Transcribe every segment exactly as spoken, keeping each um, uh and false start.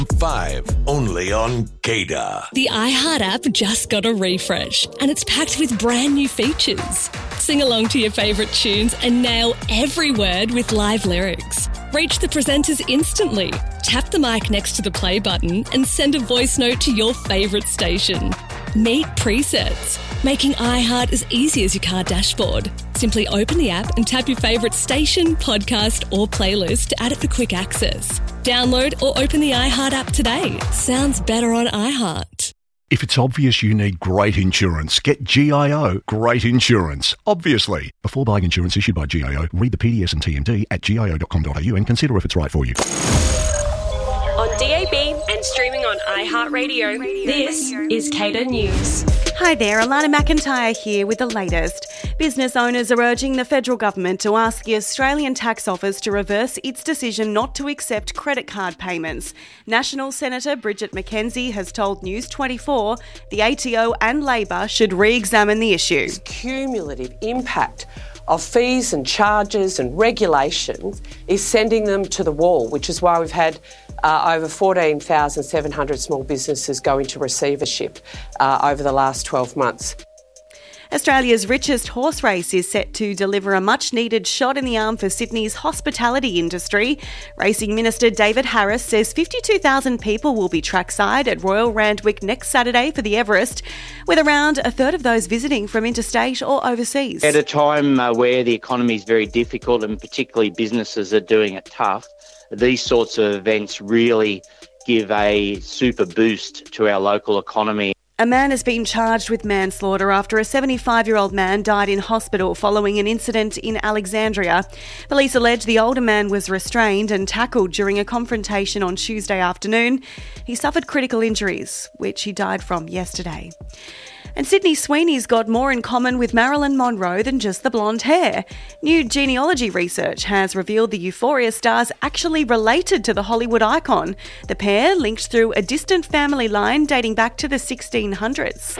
five, only on Gator. The iHeart app just got a refresh and it's packed with brand new features. Sing along to your favourite tunes and nail every word with live lyrics. Reach the presenters instantly. Tap the mic next to the play button and send a voice note to your favourite station. Meet presets, making iHeart as easy as your car dashboard. Simply open the app and tap your favourite station, podcast or playlist to add it for quick access. Download or open the iHeart app today. Sounds better on iHeart. If it's obvious you need great insurance, get G I O Great Insurance. Obviously. Before buying insurance issued by G I O, read the P D S and T M D at G I O dot com dot A U and consider if it's right for you. On D A B and streaming on iHeartRadio, this is Gator News. Hi there, Alana McIntyre here with the latest. Business owners are urging the federal government to ask the Australian Tax Office to reverse its decision not to accept credit card payments. National Senator Bridget McKenzie has told News twenty-four the A T O and Labor should re-examine the issue. The cumulative impact of fees and charges and regulations is sending them to the wall, which is why we've had uh, over fourteen thousand seven hundred small businesses go into receivership uh, over the last twelve months. Australia's richest horse race is set to deliver a much-needed shot in the arm for Sydney's hospitality industry. Racing Minister David Harris says fifty-two thousand people will be trackside at Royal Randwick next Saturday for the Everest, with around a third of those visiting from interstate or overseas. At a time uh, where the economy is very difficult and particularly businesses are doing it tough, these sorts of events really give a super boost to our local economy. A man has been charged with manslaughter after a seventy-five-year-old man died in hospital following an incident in Alexandria. Police allege the older man was restrained and tackled during a confrontation on Tuesday afternoon. He suffered critical injuries, which he died from yesterday. And Sydney Sweeney's got more in common with Marilyn Monroe than just the blonde hair. New genealogy research has revealed the Euphoria star's actually related to the Hollywood icon. The pair linked through a distant family line dating back to the sixteen hundreds.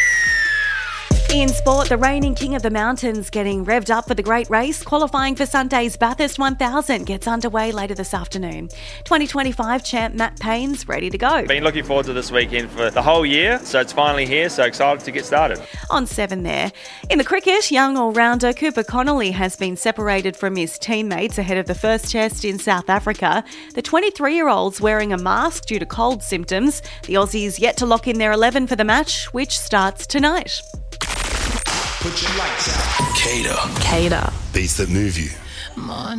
In sport, the reigning king of the mountains getting revved up for the great race. Qualifying for Sunday's Bathurst one thousand gets underway later this afternoon. twenty twenty-five champ Matt Payne's ready to go. Been looking forward to this weekend for the whole year, so it's finally here, so excited to get started. On seven there. In the cricket, young all-rounder Cooper Connolly has been separated from his teammates ahead of the first test in South Africa. The twenty-three-year-old's wearing a mask due to cold symptoms. The Aussies yet to lock in their eleven for the match, which starts tonight. Put your lights out. Gator. Gator. Beats that move you.